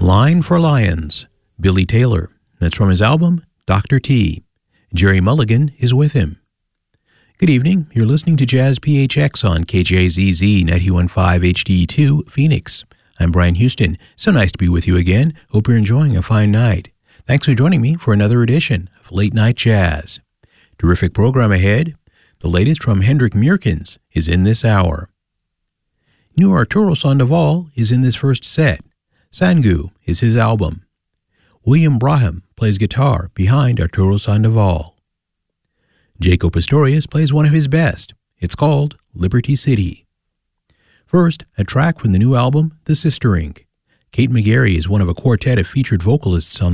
Line for Lions, Billy Taylor. That's from his album, Dr. T. Jerry Mulligan is with him. Good evening. You're listening to Jazz PHX on KJZZ 91.5 HD2 Phoenix. I'm Brian Houston. So nice to be with you again. Hope you're enjoying a fine night. Thanks for joining me for another edition of Late Night Jazz. Terrific program ahead. The latest from Hendrik Meerkens is in this hour. New Arturo Sandoval is in this first set. Sangu is his album. William Braham plays guitar behind Arturo Sandoval. Jaco Pastorius plays one of his best. It's called Liberty City. First, a track from the new album, The Sister Inc. Kate McGarry is one of a quartet of featured vocalists on